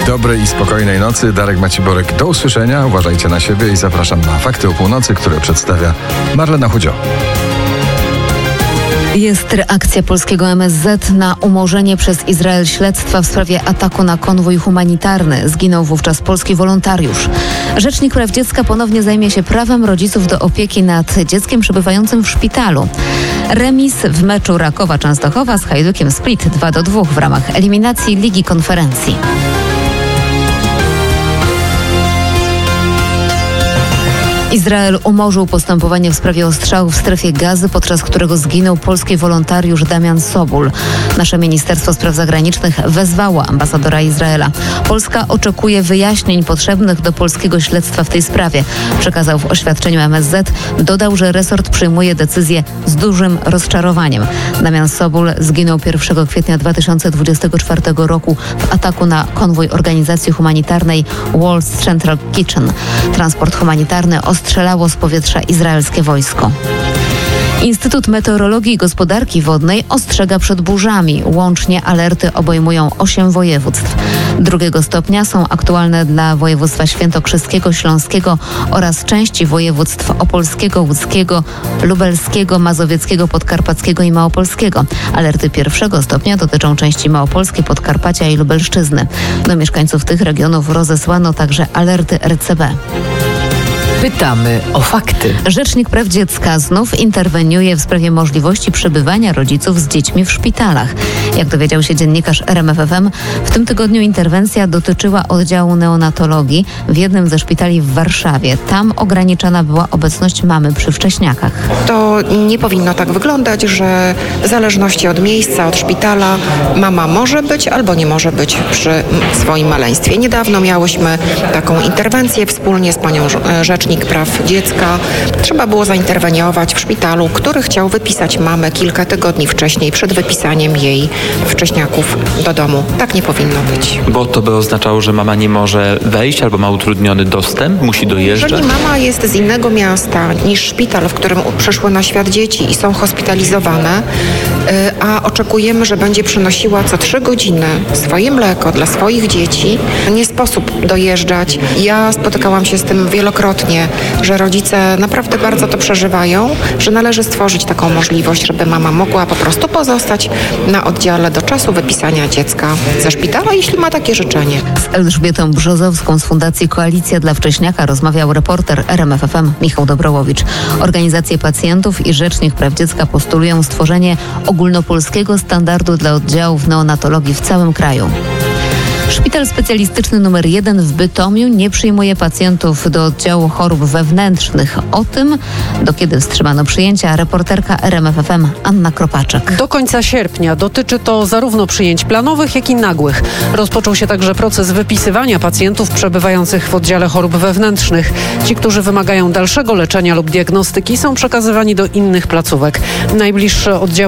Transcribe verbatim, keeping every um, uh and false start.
Dobrej i spokojnej nocy. Darek Maciborek. Do usłyszenia. Uważajcie na siebie i zapraszam na Fakty o północy, które przedstawia Marlena Chudzio. Jest reakcja polskiego M S Z na umorzenie przez Izrael śledztwa w sprawie ataku na konwój humanitarny. Zginął wówczas polski wolontariusz. Rzecznik Praw Dziecka ponownie zajmie się prawem rodziców do opieki nad dzieckiem przebywającym w szpitalu. Remis w meczu Rakowa Częstochowa z Hajdukiem Split dwa do dwóch w ramach eliminacji Ligi Konferencji. Izrael umorzył postępowanie w sprawie ostrzału w strefie Gazy, podczas którego zginął polski wolontariusz Damian Sobul. Nasze Ministerstwo Spraw Zagranicznych wezwało ambasadora Izraela. Polska oczekuje wyjaśnień potrzebnych do polskiego śledztwa w tej sprawie. Przekazał w oświadczeniu M S Z. Dodał, że resort przyjmuje decyzję z dużym rozczarowaniem. Damian Sobul zginął pierwszego kwietnia dwa tysiące dwudziestego czwartego roku w ataku na konwój organizacji humanitarnej World Central Kitchen. Transport humanitarny ostrzelało z powietrza izraelskie wojsko. Instytut Meteorologii i Gospodarki Wodnej ostrzega przed burzami. Łącznie alerty obejmują osiem województw. Drugiego stopnia są aktualne dla województwa świętokrzyskiego, śląskiego oraz części województw opolskiego, łódzkiego, lubelskiego, mazowieckiego, podkarpackiego i małopolskiego. Alerty pierwszego stopnia dotyczą części Małopolski, Podkarpacia i Lubelszczyzny. Do mieszkańców tych regionów rozesłano także alerty R C B. Pytamy o fakty. Rzecznik Praw Dziecka znów interweniuje w sprawie możliwości przebywania rodziców z dziećmi w szpitalach. Jak dowiedział się dziennikarz R M F F M, w tym tygodniu interwencja dotyczyła oddziału neonatologii w jednym ze szpitali w Warszawie. Tam ograniczana była obecność mamy przy wcześniakach. To nie powinno tak wyglądać, że w zależności od miejsca, od szpitala mama może być albo nie może być przy swoim maleństwie. Niedawno miałyśmy taką interwencję wspólnie z panią rzecznik Praw Dziecka. Trzeba było zainterweniować w szpitalu, który chciał wypisać mamę kilka tygodni wcześniej, przed wypisaniem jej wcześniaków do domu. Tak nie powinno być. Bo to by oznaczało, że mama nie może wejść albo ma utrudniony dostęp, musi dojeżdżać? Jeżeli mama jest z innego miasta niż szpital, w którym przyszły na świat dzieci i są hospitalizowane, a oczekujemy, że będzie przynosiła co trzy godziny swoje mleko dla swoich dzieci, nie sposób dojeżdżać. Ja spotykałam się z tym wielokrotnie, że rodzice naprawdę bardzo to przeżywają, że należy stworzyć taką możliwość, żeby mama mogła po prostu pozostać na oddziale do czasu wypisania dziecka ze szpitala, jeśli ma takie życzenie. Z Elżbietą Brzozowską z Fundacji Koalicja dla Wcześniaka rozmawiał reporter R M F F M Michał Dobrołowicz. Organizacje pacjentów i Rzecznik Praw Dziecka postulują stworzenie ogólnopolskiego standardu dla oddziałów neonatologii w całym kraju. Szpital specjalistyczny numer jeden w Bytomiu nie przyjmuje pacjentów do oddziału chorób wewnętrznych. O tym, do kiedy wstrzymano przyjęcia, reporterka R M F F M Anna Kropaczek. Do końca sierpnia. Dotyczy to zarówno przyjęć planowych, jak i nagłych. Rozpoczął się także proces wypisywania pacjentów przebywających w oddziale chorób wewnętrznych. Ci, którzy wymagają dalszego leczenia lub diagnostyki, są przekazywani do innych placówek. Najbliższe oddziały